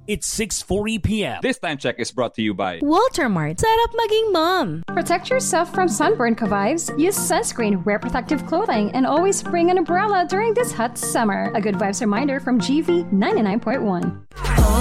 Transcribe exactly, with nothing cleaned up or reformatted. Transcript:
It's six forty p.m. This time check is brought to you by Walter Mart. Sarap maging mom. Protect yourself from sunburn, Kavives. Use sunscreen, wear protective clothing, and always bring an umbrella during this hot summer. A good vibes reminder from G V ninety-nine point one.